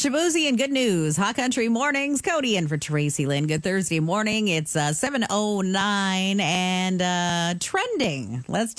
Shabuzi and good news. Hot Country Mornings. Cody in for Tracy Lynn. Good Thursday morning. It's 7:09 and trending. Let's